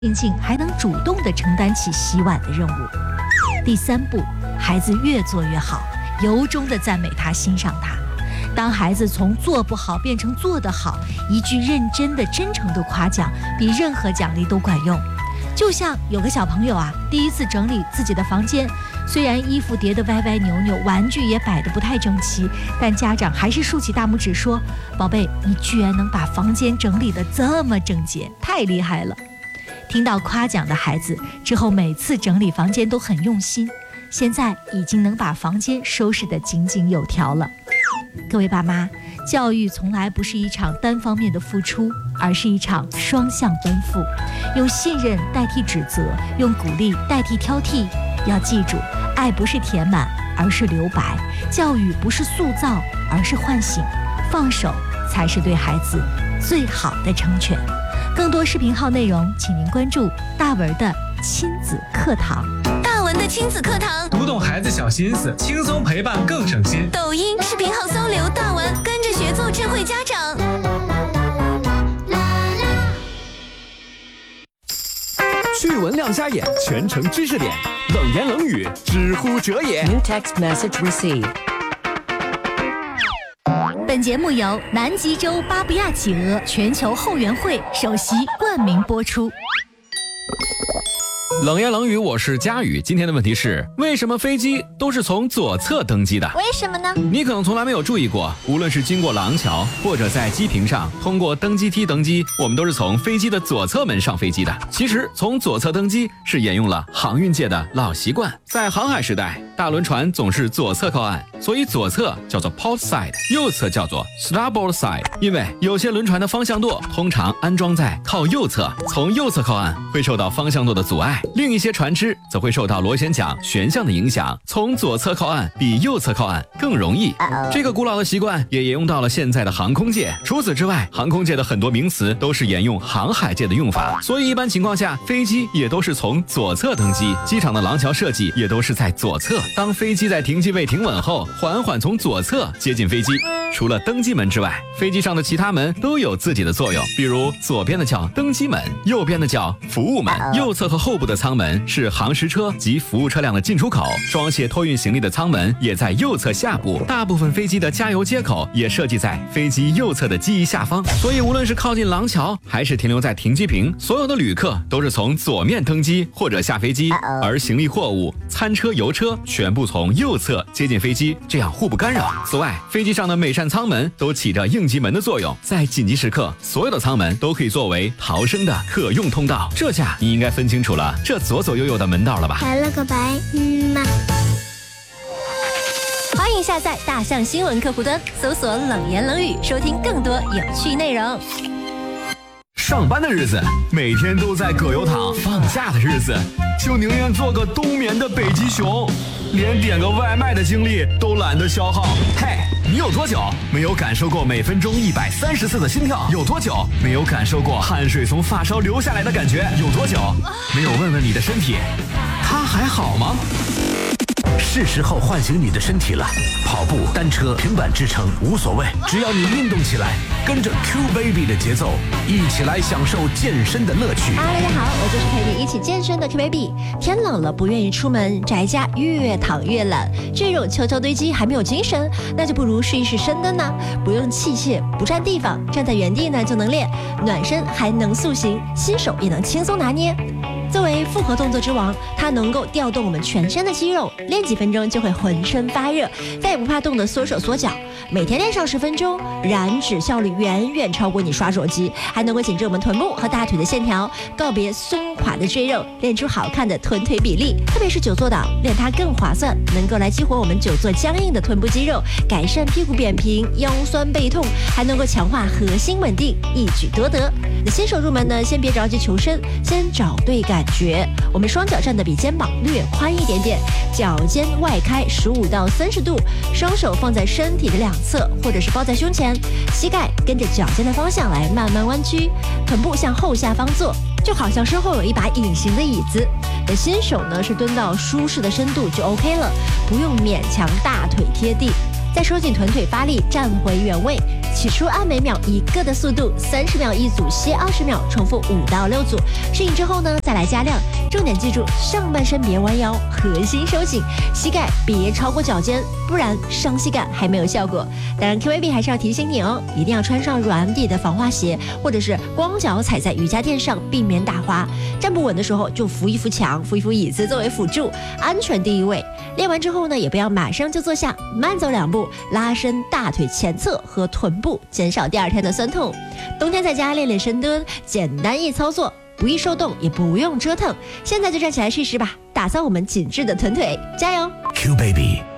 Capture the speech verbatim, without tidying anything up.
静静还能主动地承担起洗碗的任务。第三步，孩子越做越好，由衷地赞美他，欣赏他。当孩子从做不好变成做得好，一句认真的、真诚的夸奖，比任何奖励都管用。就像有个小朋友啊，第一次整理自己的房间，虽然衣服叠得歪歪扭扭，玩具也摆得不太整齐，但家长还是竖起大拇指说：“宝贝，你居然能把房间整理得这么整洁，太厉害了！”听到夸奖的孩子之后，每次整理房间都很用心，现在已经能把房间收拾得井井有条了。各位爸妈，教育从来不是一场单方面的付出，而是一场双向奔赴，用信任代替指责，用鼓励代替挑剔。要记住，爱不是填满，而是留白；教育不是塑造，而是唤醒。放手才是对孩子最好的成全。更多视频号内容，请您关注大文的亲子课堂。 大文的亲子课堂， 读懂孩子小心思，轻松陪伴更省心。 抖音视频号搜刘大文，跟着学做智慧家长。 趣闻亮瞎眼，全程知识点，冷言冷语，知乎者也。 New text message received。 本节目由南极洲巴布亚企鹅全球后援会首席冠名播出。 冷言冷语，我是佳宇。今天的问题是，为什么飞机都是从左侧登机的？ 为什么呢？ 你可能从来没有注意过，无论是经过廊桥，或者在机坪上通过登机梯登机，我们都是从飞机的左侧门上飞机的。其实从左侧登机是沿用了航运界的老习惯。在航海时代，大轮船总是左侧靠岸，所以左侧叫做 port side， 右侧叫做 starboard side。因为有些轮船的方向舵通常安装在靠右侧，从右侧靠岸会受到方向舵的阻碍。另一些船只则会受到螺旋桨旋向的影响，从左侧靠岸比右侧靠岸更容易。这个古老的习惯也沿用到了现在的航空界。除此之外，航空界的很多名词都是沿用航海界的用法，所以一般情况下，飞机也都是从左侧登机。机场的廊桥设计也都是在左侧。当飞机在停机位停稳后，缓缓从左侧接近飞机。除了登机门之外，飞机上的其他门都有自己的作用，比如左边的叫登机门，右边的叫服务门。右侧和后部的舱门是航时车及服务车辆的进出口，装卸托运行李的舱门也在右侧下部。大部分飞机的加油接口也设计在飞机右侧的机翼下方，所以无论是靠近廊桥还是停留在停机坪，所有的旅客都是从左面登机或者下飞机，而行李货物、餐车、油车全部从右侧接近飞机，这样互不干扰。此外，飞机上的每扇舱门都起着应急门的作用，在紧急时刻，所有的舱门都可以作为逃生的可用通道。这下你应该分清楚了这左左右右的门道了吧？ 拜了个拜，嗯嘛。 欢迎下载大象新闻客户端，搜索冷言冷语，收听更多有趣内容。 上班的日子每天都在葛优躺，放假的日子就宁愿做个冬眠的北极熊，连点个外卖的精力都懒得消耗。嘿，你有多久没有感受过每分钟一百三十次的心跳？有多久没有感受过汗水从发梢流下来的感觉？有多久没有问问你的身体，它还好吗？是时候唤醒你的身体了，跑步、单车、平板支撑无所谓，只要你运动起来，跟着 Q Baby 的节奏，一起来享受健身的乐趣。 哈喽，大家好，我就是陪你一起健身的 Q Baby。天冷了，不愿意出门，宅家越躺越懒，这种球球堆积还没有精神，那就不如试一试深蹲呢。不用器械，不占地方，站在原地呢就能练，暖身还能塑形，新手也能轻松拿捏。作为复合动作之王，它能够调动我们全身的肌肉，练几分钟就会浑身发热，再也不怕冻得缩手缩脚。每天练上十分钟，燃脂效率远远超过你刷手机，还能够紧致我们臀部和大腿的线条，告别松垮的赘肉，练出好看的臀腿比例。特别是久坐党，练它更划算，能够来激活我们久坐僵硬的臀部肌肉，改善屁股扁平、腰酸背痛，还能够强化核心稳定，一举多得。那新手入门呢，先别着急求深，先找对感觉。我们双脚站得比肩膀略宽一点点，脚尖外开十五到三十度，双手放在身体的两侧，或者是抱在胸前，膝盖跟着脚尖的方向来慢慢弯曲，臀部向后下方坐，就好像身后有一把隐形的椅子。那新手呢是蹲到舒适的深度就 OK 了，不用勉强大腿贴地。 再收紧臀腿发力，站回原位。起初按每秒一个的速度，三十秒一组，歇二十秒，重复五到六组。适应之后呢，再来加量。重点记住，上半身别弯腰，核心收紧，膝盖别超过脚尖，不然伤膝盖还没有效果。当然 Q A B 还是要提醒你哦，一定要穿上软底的防滑鞋，或者是光脚踩在瑜伽垫上，避免打滑。站不稳的时候就扶一扶墙，扶一扶椅子作为辅助，安全第一位。练完之后呢，也不要马上就坐下，慢走两步，拉伸大腿前侧和臀部，减少第二天的酸痛。冬天在家练练深蹲，简单易操作，不易受冻，也不用折腾。现在就站起来试试吧，打造我们紧致的臀腿，加油 Q Baby